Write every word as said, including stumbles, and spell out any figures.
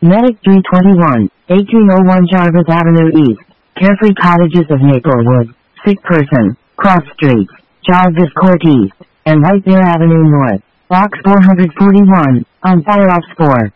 Medic three twenty-one, eighteen oh one Jarvis Avenue East, Carefree Cottages of Maplewood, Sick Person, Cross Street, Jarvis Court East, and White Bear Avenue North, Box four forty-one, on Fire Ops four.